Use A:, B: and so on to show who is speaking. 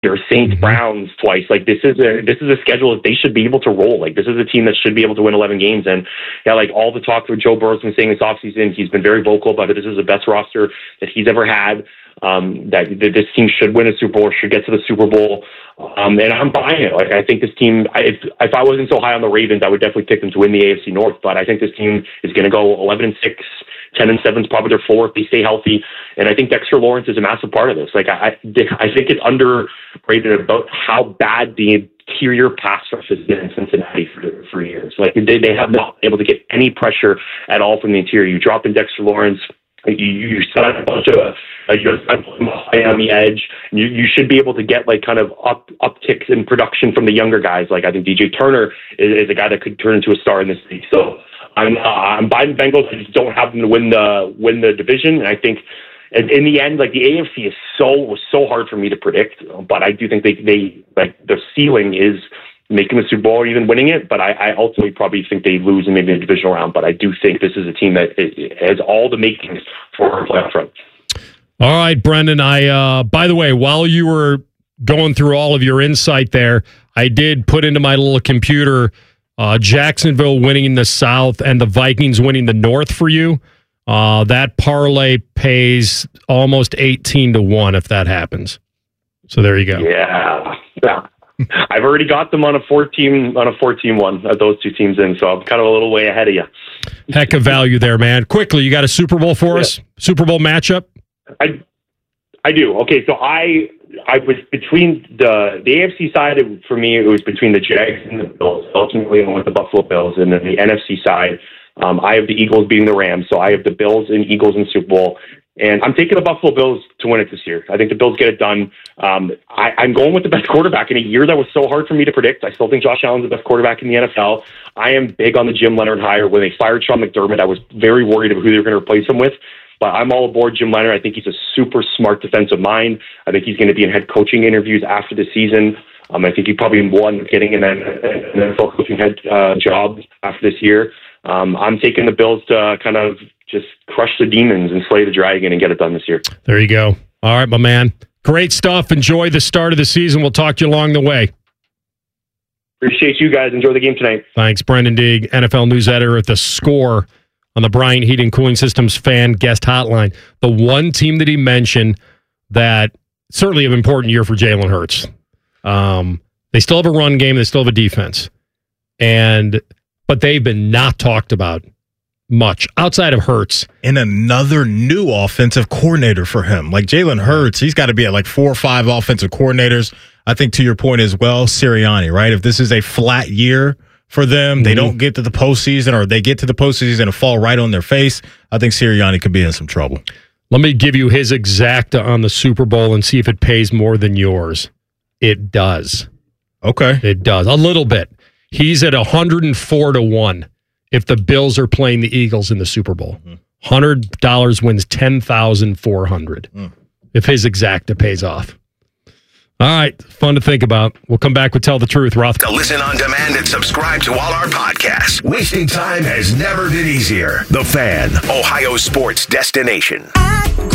A: or Saints, Browns twice. Like this is a schedule that they should be able to roll. Like this is a team that should be able to win 11 games. And yeah, like all the talk with Joe Burrow's been saying this offseason, he's been very vocal about it. This is the best roster that he's ever had. That this team should win a Super Bowl, should get to the Super Bowl. And I'm buying it. Like I think this team, if I wasn't so high on the Ravens, I would definitely pick them to win the AFC North. But I think this team is going to go 11-6, 10-7 is probably their floor if they stay healthy. And I think Dexter Lawrence is a massive part of this. Like I think it's underrated about how bad the interior pass rush has been in Cincinnati for years. Like they have not been able to get any pressure at all from the interior. You drop in Dexter Lawrence, you set a bunch of you're high on the edge. You should be able to get like kind of upticks in production from the younger guys. Like I think DJ Turner is a guy that could turn into a star in this league. So I'm buying the Bengals. I just don't have them to win the division. And I think in the end, like the AFC was so hard for me to predict. But I do think they like their ceiling is making the Super Bowl or even winning it, but I ultimately probably think they lose in maybe the divisional round. But I do think this is a team that has all the makings for a playoff run.
B: All right, Brendan. By the way, while you were going through all of your insight there, I did put into my little computer Jacksonville winning in the South and the Vikings winning the North for you. That parlay pays almost 18-1 if that happens. So there you go.
A: Yeah. I've already got them on a 14 one at those two teams in, so I'm kind of a little way ahead of you.
B: Heck of value there, man. Quickly, you got a Super Bowl for us? Super Bowl matchup?
A: I do. Okay, so I was between the AFC side. For me, it was between the Jags and the Bills. Ultimately, I went with the Buffalo Bills, and then the NFC side, I have the Eagles beating the Rams. So I have the Bills and Eagles in the Super Bowl. And I'm taking the Buffalo Bills to win it this year. I think the Bills get it done. I'm going with the best quarterback in a year that was so hard for me to predict. I still think Josh Allen's the best quarterback in the NFL. I am big on the Jim Leonard hire. When they fired Sean McDermott, I was very worried about who they were going to replace him with. But I'm all aboard Jim Leonard. I think he's a super smart defensive mind. I think he's going to be in head coaching interviews after the season. I think he probably won getting an NFL coaching head job after this year. I'm taking the Bills to kind of just crush the demons and slay the dragon and get it done this year.
B: There you go. All right, my man. Great stuff. Enjoy the start of the season. We'll talk to you along the way.
A: Appreciate you guys. Enjoy the game tonight.
B: Thanks, Brendan Deeg, NFL news editor at The Score on the Bryant Heating Cooling Systems fan guest hotline. The one team that he mentioned that certainly an important year for Jalen Hurts. They still have a run game. They still have a defense. But they've been not talked about much outside of Hurts.
C: And another new offensive coordinator for him. Like Jalen Hurts, he's got to be at like 4 or 5 offensive coordinators. I think to your point as well, Sirianni, right? If this is a flat year for them, they don't get to the postseason, or they get to the postseason and fall right on their face, I think Sirianni could be in some trouble.
B: Let me give you his exacta on the Super Bowl and see if it pays more than yours. It does.
C: Okay.
B: It does. A little bit. He's at 104-1 if the Bills are playing the Eagles in the Super Bowl. $100 wins $10,400 if his exacta pays off. All right, fun to think about. We'll come back with Tell the Truth, Roth.
D: To listen on demand and subscribe to all our podcasts. Wasting time has never been easier. The Fan, Ohio sports destination.